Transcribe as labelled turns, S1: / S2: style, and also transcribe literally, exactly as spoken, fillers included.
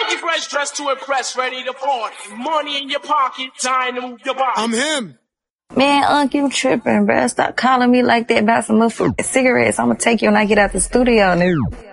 S1: Funky fresh dressed to impress, ready to party. Money in your pocket, time to move your body.
S2: I'm him.
S3: Man, Unc, you tripping, bruh. Stop calling me like that about some motherfucking cigarettes. I'm gonna take you when I get out the studio, nigga.